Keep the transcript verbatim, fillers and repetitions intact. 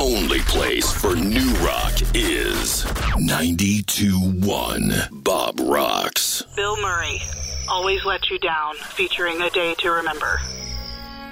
only place for new rock is ninety-two point one Bob Rocks. Bill Murray, Always Let You Down, featuring A Day to Remember.